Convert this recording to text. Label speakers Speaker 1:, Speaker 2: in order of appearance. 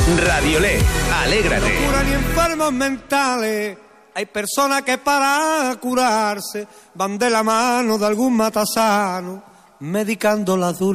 Speaker 1: Radiolé, alégrate.
Speaker 2: No curan ni enfermos mentales. Hay personas que para curarse van de la mano de algún matasano, medicando las duras